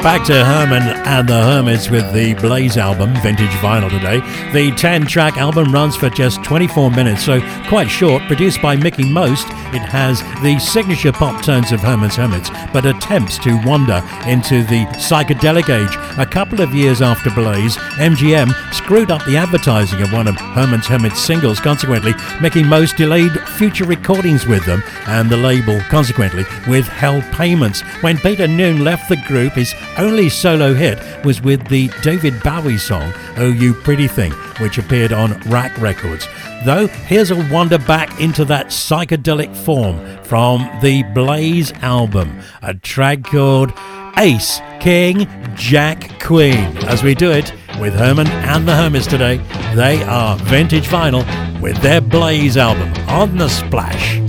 Back to Herman and the Hermits with the Blaze album, vintage vinyl today. The 10-track album runs for just 24 minutes, so quite short. Produced by Mickie Most, it has the signature pop tones of Herman's Hermits, but attempts to wander into the psychedelic age. A couple of years after Blaze, MGM screwed up the advertising of one of Herman's Hermits singles. Consequently, Mickie Most delayed future recordings with them, and the label, consequently, withheld payments. When Peter Noone left the group, his only solo hit was with the David Bowie song, Oh You Pretty Thing, which appeared on Rack Records. Though, here's a wander back into that psychedelic form from the Blaze album, a track called Ace King Jack Queen. As we do it with Herman and the Hermits today, they are vintage vinyl with their Blaze album on the Splash.